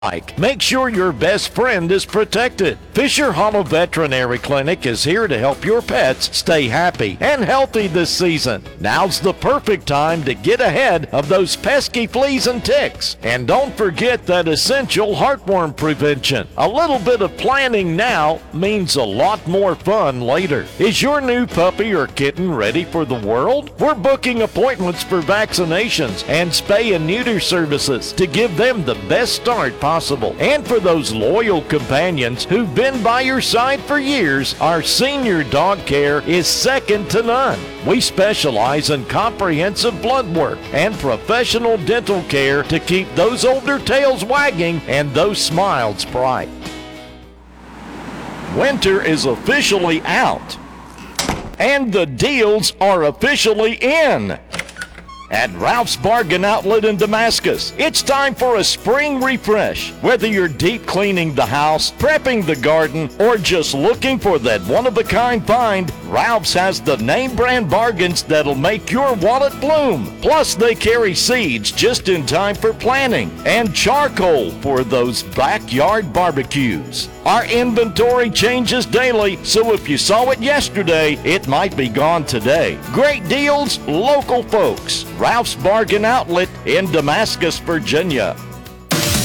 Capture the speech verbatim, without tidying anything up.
Like, make sure your best friend is protected. Fisher Hollow Veterinary Clinic is here to help your pets stay happy and healthy this season. Now's the perfect time to get ahead of those pesky fleas and ticks. And don't forget that essential heartworm prevention. A little bit of planning now means a lot more fun later. Is your new puppy or kitten ready for the world? We're booking appointments for vaccinations and spay and neuter services to give them the best start possible. Possible. And for those loyal companions who've been by your side for years, our senior dog care is second to none. We specialize in comprehensive blood work and professional dental care to keep those older tails wagging and those smiles bright. Winter is officially out, and the deals are officially in. At Ralph's Bargain Outlet in Damascus, it's time for a spring refresh. Whether you're deep cleaning the house, prepping the garden, or just looking for that one-of-a-kind find, Ralph's has the name brand bargains that'll make your wallet bloom. Plus, they carry seeds just in time for planting and charcoal for those backyard barbecues. Our inventory changes daily, so if you saw it yesterday, it might be gone today. Great deals, local folks. Ralph's Bargain Outlet in Damascus, Virginia.